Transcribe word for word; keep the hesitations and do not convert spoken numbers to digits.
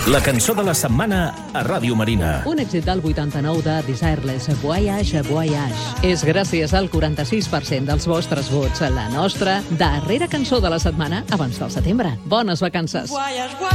La cançó de la setmana a Ràdio Marina. Un èxit del vuitanta-nou de Desireless, Voyage, Voyage. És gràcies al quaranta-sis per cent dels vostres vots la nostra darrera cançó de la setmana abans del setembre. Bones vacances.